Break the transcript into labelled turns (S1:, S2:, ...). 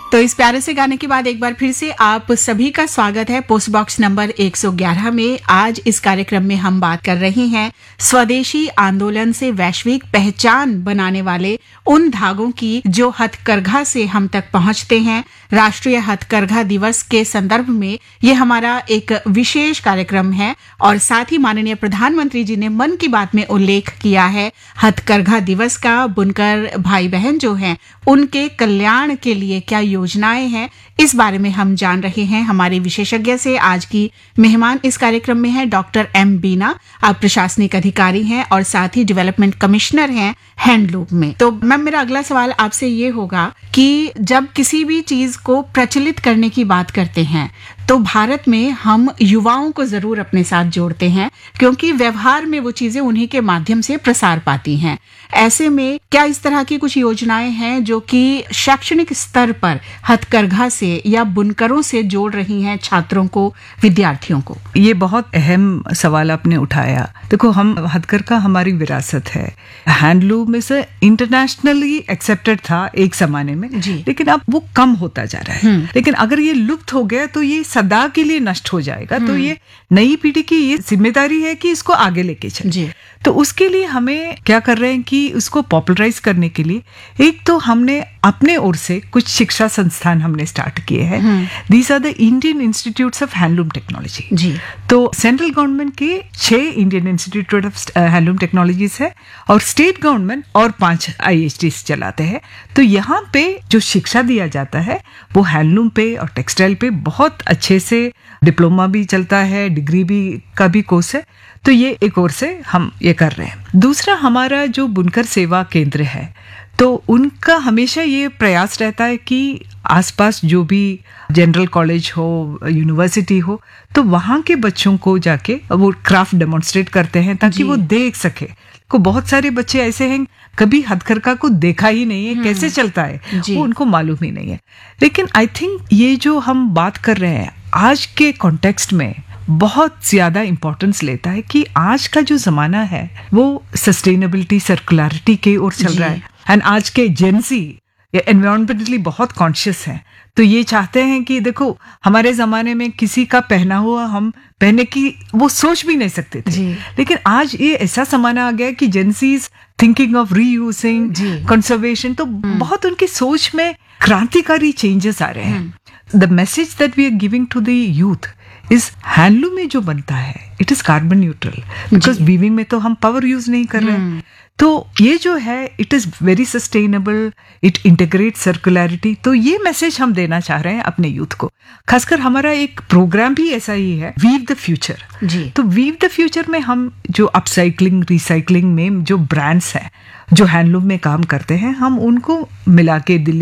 S1: तो इस प्यारे से गाने के बाद एक बार फिर से आप सभी का स्वागत है पोस्ट बॉक्स नंबर 111 में। आज इस कार्यक्रम में हम बात कर रहे हैं स्वदेशी आंदोलन से वैश्विक पहचान बनाने वाले उन धागों की जो हथकरघा से हम तक पहुंचते हैं। राष्ट्रीय हथकरघा दिवस के संदर्भ में ये हमारा एक विशेष कार्यक्रम है और साथ ही माननीय प्रधानमंत्री जी ने मन की बात में उल्लेख किया है हथकरघा दिवस का। बुनकर भाई बहन जो हैं उनके कल्याण के लिए क्या योजनाएं हैं, इस बारे में हम जान रहे हैं हमारे विशेषज्ञ से। आज की मेहमान इस कार्यक्रम में है डॉक्टर एम बीना। आप प्रशासनिक अधिकारी हैं और साथ ही डेवलपमेंट कमिश्नर हैं हैंडलूम में। तो मैम, मेरा अगला सवाल आपसे ये होगा कि जब किसी भी चीज को प्रचलित करने की बात करते हैं तो भारत में हम युवाओं को जरूर अपने साथ जोड़ते हैं, क्योंकि व्यवहार में वो चीजें उन्हीं के माध्यम से प्रसार पाती हैं। ऐसे में क्या इस तरह की कुछ योजनाएं हैं जो कि शैक्षणिक स्तर पर हथकरघा से या बुनकरों से जोड़ रही हैं छात्रों को, विद्यार्थियों को?
S2: ये बहुत अहम सवाल आपने उठाया। देखो, हम हथकरघा हमारी विरासत है। हैंडलूम में से इंटरनेशनली एक्सेप्टेड था एक जमाने में, लेकिन अब वो कम होता जा रहा है। लेकिन अगर ये लुप्त हो गया तो ये सदा के लिए नष्ट हो जाएगा। तो ये नई पीढ़ी की ये जिम्मेदारी है कि इसको आगे लेके चले। तो उसके लिए हमें क्या कर रहे हैं कि उसको पॉपुलराइज करने के लिए एक तो हमने अपने ओर से कुछ शिक्षा संस्थान हमने स्टार्ट किए हैं। These are the Indian institutes of handloom technology. तो सेंट्रल गवर्नमेंट के 6 Indian institute of handloom technologies है और स्टेट गवर्नमेंट और 5 IHTs चलाते हैं। तो यहाँ पे जो शिक्षा दिया जाता है वो हैंडलूम पे और टेक्सटाइल पे बहुत अच्छे से डिप्लोमा भी चलता है, डिग्री भी का भी कोर्स है। तो ये एक ओर से हम ये कर रहे हैं। दूसरा, हमारा जो बुनकर सेवा केंद्र है तो उनका हमेशा ये प्रयास रहता है कि आसपास जो भी जनरल कॉलेज हो, यूनिवर्सिटी हो, तो वहाँ के बच्चों को जाके वो क्राफ्ट डेमोन्स्ट्रेट करते हैं ताकि वो देख सके। को बहुत सारे बच्चे ऐसे हैं कभी हथकरघा को देखा ही नहीं है, कैसे चलता है वो उनको मालूम ही नहीं है। लेकिन आई थिंक ये जो हम बात कर रहे हैं आज के कॉन्टेक्स्ट में बहुत ज्यादा इंपॉर्टेंस लेता है कि आज का जो जमाना है वो सस्टेनेबिलिटी, सर्कुलरिटी के ओर चल रहा है। एंड आज के जेनजी एनवायरमेंटली बहुत कॉन्शियस हैं। तो ये चाहते हैं कि देखो, हमारे जमाने में किसी का पहना हुआ हम पहने की वो सोच भी नहीं सकते थे, लेकिन आज ये ऐसा जमाना आ गया कि जेनसीज थिंकिंग ऑफ रीयूजिंग, कंजर्वेशन, तो बहुत उनकी सोच में क्रांतिकारी चेंजेस आ रहे हैं। The message that we are giving to the youth इस हैंडलूम में जो बनता है it is carbon neutral, because weaving में तो हम पावर यूज नहीं कर रहे हैं। तो ये जो है it is very sustainable, it integrate सर्कुलरिटी। तो ये मैसेज हम देना चाह रहे हैं अपने यूथ को। खासकर हमारा एक प्रोग्राम भी ऐसा ही है, वीव द फ्यूचर। तो वीव द फ्यूचर में हम जो अपसाइक्लिंग, रिसाइक्लिंग में जो ब्रांड्स हैं जो हैंडलूम में काम करते हैं, हम उनको मिला के दिल्ली